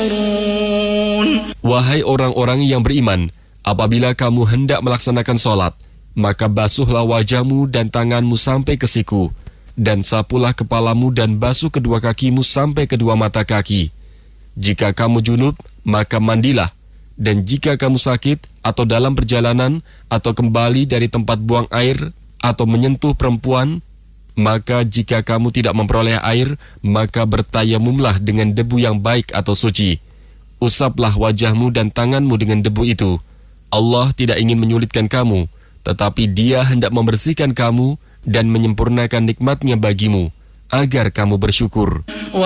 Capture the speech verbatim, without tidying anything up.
تحشرون. Wahai orang-orang yang beriman, apabila kamu hendak melaksanakan solat, maka basuhlah wajahmu dan tanganmu sampai ke siku, dan sapulah kepalamu dan basuh kedua kakimu sampai kedua mata kaki. Jika kamu junub, maka mandilah. Dan jika kamu sakit, atau dalam perjalanan, atau kembali dari tempat buang air, atau menyentuh perempuan, maka jika kamu tidak memperoleh air, maka bertayamumlah dengan debu yang baik atau suci. Usaplah wajahmu dan tanganmu dengan debu itu. Allah tidak ingin menyulitkan kamu, tetapi Dia hendak membersihkan kamu dan menyempurnakan nikmatnya bagimu, agar kamu bersyukur.